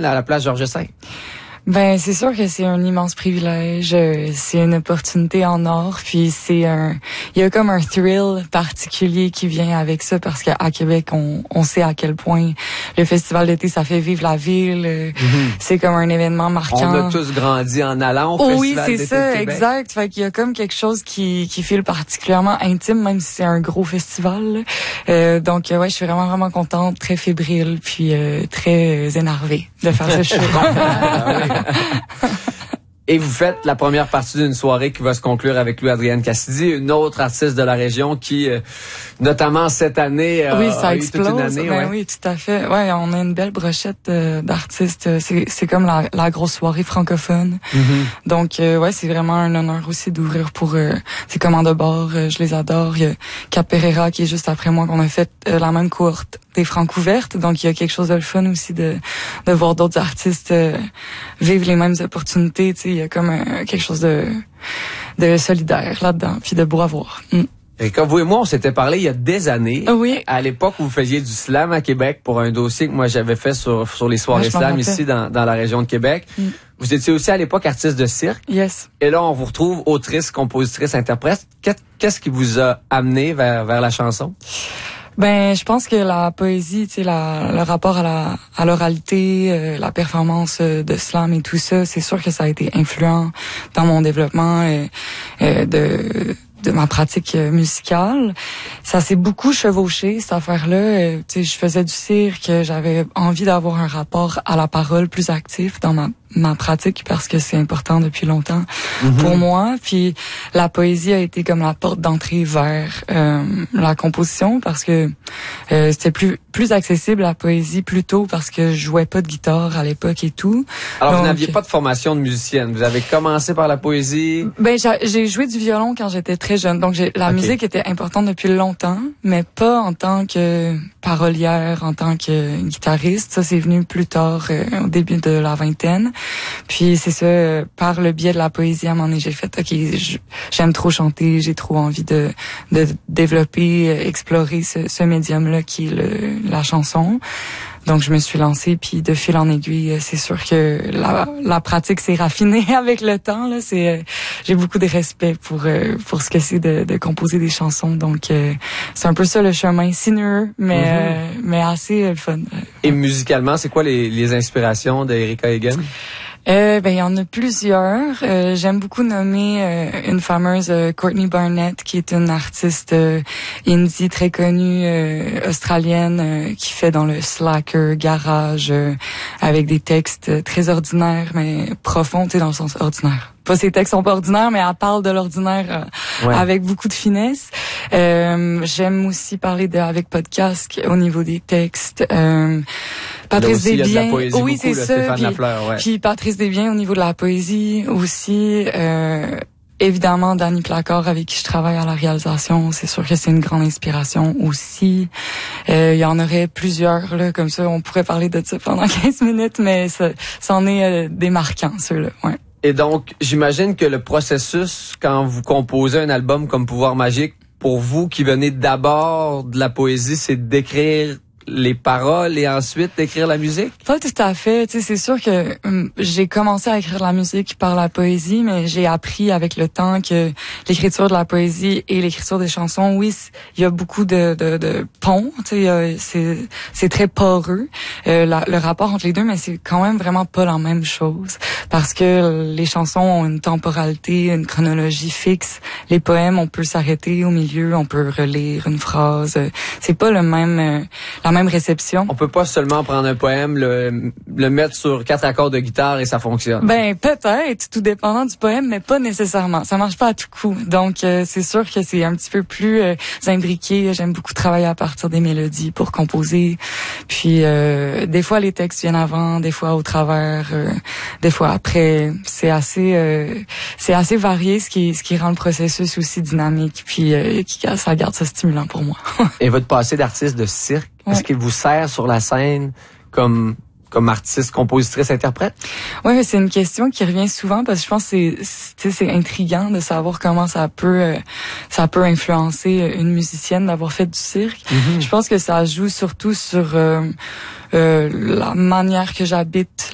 à la place Georges V? Ben, c'est sûr que c'est un immense privilège, c'est une opportunité en or, puis il y a comme un thrill particulier qui vient avec ça parce qu'à Québec, on sait à quel point le festival d'été, ça fait vivre la ville, c'est comme un événement marquant. On a tous grandi en allant au festival d'été de Québec. Oui, c'est ça, exact. Fait qu'il y a comme quelque chose qui file particulièrement intime, même si c'est un gros festival. Donc, ouais, je suis vraiment contente, très fébrile, puis très énervée de faire ce show. Et vous faites la première partie d'une soirée qui va se conclure avec Louis-Adrienne Cassidy, une autre artiste de la région qui, notamment cette année, ça a explose. eu toute une année. Ben oui, tout à fait. Ouais, on a une belle brochette d'artistes. C'est comme la grosse soirée francophone. Donc, ouais, c'est vraiment un honneur aussi d'ouvrir pour ces commandes de bord. Je les adore. Il y a Cap Pereira qui est juste après moi qu'on a fait la même cohorte des Francouvertes. Donc, il y a quelque chose de le fun aussi de voir d'autres artistes vivre les mêmes opportunités. Tu sais, il y a comme quelque chose de solidaire là-dedans, puis de beau à voir. Et comme vous et moi, on s'était parlé il y a des années. Oui. À l'époque où vous faisiez du slam à Québec pour un dossier que moi j'avais fait sur les soirées slam ici dans la région de Québec. Vous étiez aussi à l'époque artiste de cirque. Yes. Et là, on vous retrouve autrice, compositrice, interprète. Qu'est-ce qui vous a amené vers la chanson? Ben, je pense que la poésie, tu sais, le rapport à l'oralité, la performance de slam et tout ça, c'est sûr que ça a été influent dans mon développement de ma pratique musicale. Ça s'est beaucoup chevauché, cette affaire-là. Tu sais, je faisais du cirque, j'avais envie d'avoir un rapport à la parole plus actif dans ma pratique parce que c'est important depuis longtemps pour moi. Puis la poésie a été comme la porte d'entrée vers la composition parce que c'était plus accessible la poésie plus tôt parce que je jouais pas de guitare à l'époque et tout. Alors donc, vous n'aviez pas de formation de musicienne, vous avez commencé par la poésie? Ben j'ai joué du violon quand j'étais très jeune. Donc la musique était importante depuis longtemps, mais pas en tant que parolière, en tant que guitariste. Ça c'est venu plus tard au début de la vingtaine. Puis c'est ça, par le biais de la poésie, à un moment donné, j'ai fait, OK, j'aime trop chanter, j'ai trop envie de développer, explorer ce médium-là qui est la chanson. Donc je me suis lancée, puis de fil en aiguille, c'est sûr que la pratique s'est raffinée avec le temps. Là, j'ai beaucoup de respect pour ce que c'est de composer des chansons. Donc c'est un peu ça le chemin, sinueux, mais assez fun. Et musicalement, c'est quoi les inspirations d'Erika Egan? Ben il y en a plusieurs. J'aime beaucoup nommer une fameuse Courtney Barnett, qui est une artiste indie très connue australienne qui fait dans le slacker, garage, avec des textes très ordinaires mais profonds, tu sais, dans le sens ordinaire. Pas ses textes sont pas ordinaires, mais elle parle de l'ordinaire avec beaucoup de finesse. J'aime aussi parler avec podcast au niveau des textes. Patrice Desbiens, oui, c'est ça. Puis Patrice Desbiens au niveau de la poésie aussi. Évidemment, Danny Placard, avec qui je travaille à la réalisation, c'est sûr que c'est une grande inspiration aussi. Il y en aurait plusieurs, là, comme ça, on pourrait parler de ça pendant 15 minutes, mais ça en est des marquants, ceux-là, ouais. Et donc, j'imagine que le processus, quand vous composez un album comme Pouvoir Magique, pour vous qui venez d'abord de la poésie, c'est d'écrire les paroles et ensuite d'écrire la musique? Pas tout à fait. Tu sais, c'est sûr que j'ai commencé à écrire la musique par la poésie, mais j'ai appris avec le temps que l'écriture de la poésie et l'écriture des chansons, oui, il y a beaucoup de ponts. Tu sais, c'est très poreux le rapport entre les deux, mais c'est quand même vraiment pas la même chose parce que les chansons ont une temporalité, une chronologie fixe. Les poèmes, on peut s'arrêter au milieu, on peut relire une phrase. C'est pas la même réception. On peut pas seulement prendre un poème, le mettre sur 4 accords de guitare et ça fonctionne. Ben peut-être, tout dépendant du poème, mais pas nécessairement. Ça marche pas à tout coup. Donc c'est sûr que c'est un petit peu plus imbriqué. J'aime beaucoup travailler à partir des mélodies pour composer. Puis des fois les textes viennent avant, des fois au travers, des fois après. C'est assez varié, ce qui rend le processus aussi dynamique. Puis ça garde ça stimulant pour moi. Et votre passé d'artiste de cirque, est-ce qu'il vous sert sur la scène comme artiste, compositrice, interprète? Ouais, c'est une question qui revient souvent parce que je pense que c'est intriguant de savoir comment ça peut influencer une musicienne d'avoir fait du cirque. Je pense que ça joue surtout sur la manière que j'habite